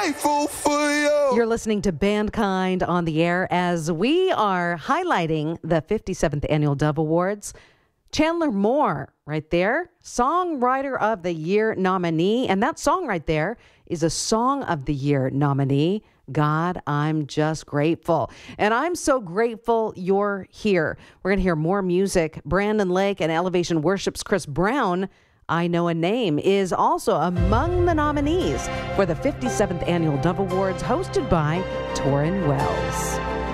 grateful for you. You're listening to Bandkind on the air as we are highlighting the 57th Annual Dove Awards. Chandler Moore, right there, Songwriter of the Year nominee. And that song right there is a Song of the Year nominee. God, I'm just grateful. And I'm so grateful you're here. We're going to hear more music. Brandon Lake and Elevation Worship's Chris Brown, I Know a Name, is also among the nominees for the 57th Annual Dove Awards hosted by Torrin Wells.